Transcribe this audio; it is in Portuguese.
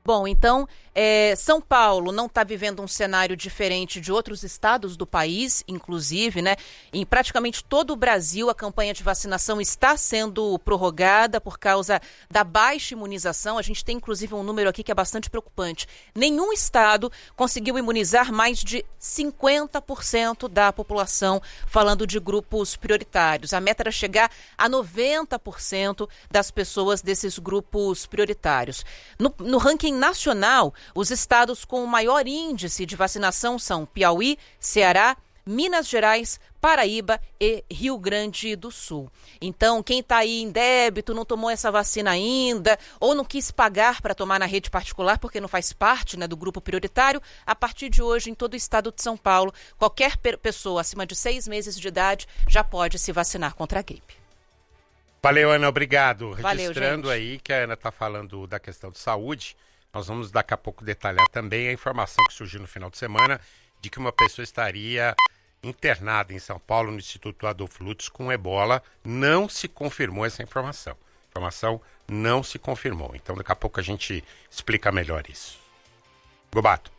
Bom, então, São Paulo não está vivendo um cenário diferente de outros estados do país, inclusive, né? Em praticamente todo o Brasil, a campanha de vacinação está sendo prorrogada por causa da baixa imunização. A gente tem, inclusive, um número aqui que é bastante preocupante. Nenhum estado conseguiu imunizar mais de 50% da população, falando de grupos prioritários. A meta era chegar a 90% das pessoas desses grupos prioritários. No ranking nacional, os estados com o maior índice de vacinação são Piauí, Ceará, Minas Gerais, Paraíba e Rio Grande do Sul. Então, quem está aí em débito, não tomou essa vacina ainda, ou não quis pagar para tomar na rede particular porque não faz parte, né, do grupo prioritário, a partir de hoje, em todo o estado de São Paulo, qualquer pessoa acima de 6 meses de idade já pode se vacinar contra a gripe. Valeu, Ana, obrigado. Valeu, Registrando gente. aí que a Ana está falando da questão de saúde, nós vamos daqui a pouco detalhar também a informação que surgiu no final de semana de que uma pessoa estaria internada em São Paulo, no Instituto Adolfo Lutz, com ebola. Não se confirmou essa informação. A informação não se confirmou. Então, daqui a pouco a gente explica melhor isso. Gobato.